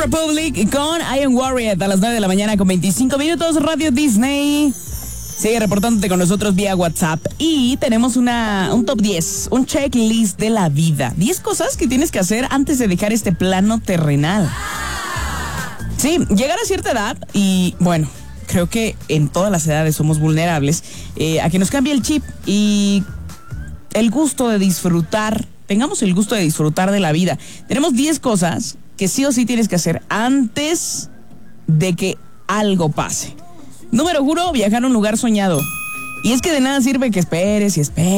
Republic con I Am Worried a las 9 de la mañana con 25 minutos. Radio Disney sigue reportándote con nosotros vía WhatsApp. Y tenemos un top 10, un checklist de la vida. 10 cosas que tienes que hacer antes de dejar este plano terrenal. Sí, llegar a cierta edad y, bueno, creo que en todas las edades somos vulnerables a que nos cambie el chip y el gusto de disfrutar, tengamos el gusto de disfrutar de la vida. Tenemos 10 cosas que sí o sí tienes que hacer antes de que algo pase. Número 1, viajar a un lugar soñado. Y es que de nada sirve que esperes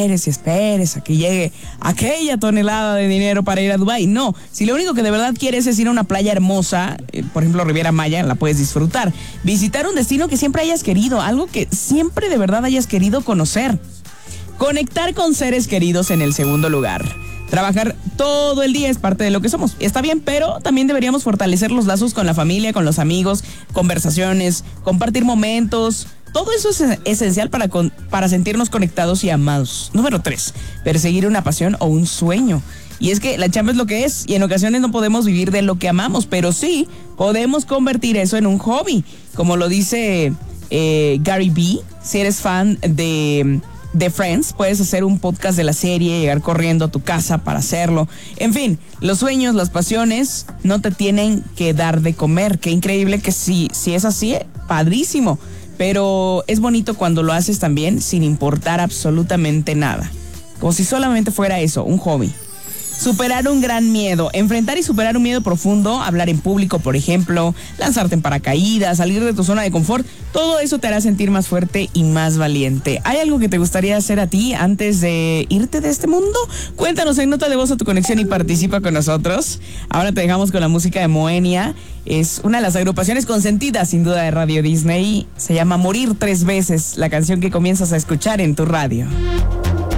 a que llegue aquella tonelada de dinero para ir a Dubái. No, si lo único que de verdad quieres es ir a una playa hermosa, por ejemplo Riviera Maya, la puedes disfrutar. Visitar un destino que siempre hayas querido, algo que siempre de verdad hayas querido conocer. Conectar con seres queridos en el segundo lugar. Trabajar todo el día es parte de lo que somos. Está bien, pero también deberíamos fortalecer los lazos con la familia, con los amigos, conversaciones, compartir momentos. Todo eso es esencial para sentirnos conectados y amados. Número 3, perseguir una pasión o un sueño. Y es que la chamba es lo que es y en ocasiones no podemos vivir de lo que amamos, pero sí podemos convertir eso en un hobby. Como lo dice Gary Vee, si eres fan de Friends, puedes hacer un podcast de la serie, llegar corriendo a tu casa para hacerlo. En fin, los sueños, las pasiones no te tienen que dar de comer. Qué increíble que si es así, padrísimo. Pero es bonito cuando lo haces también sin importar absolutamente nada. Como si solamente fuera eso, un hobby. Superar un gran miedo. Enfrentar y superar un miedo profundo, hablar en público, por ejemplo, lanzarte en paracaídas, salir de tu zona de confort, todo eso te hará sentir más fuerte y más valiente. ¿Hay algo que te gustaría hacer a ti antes de irte de este mundo? Cuéntanos en nota de voz a tu conexión y participa con nosotros. Ahora te dejamos con la música de Moenia. Es una de las agrupaciones consentidas, sin duda, de Radio Disney. Se llama Morir 3 veces, la canción que comienzas a escuchar en tu radio.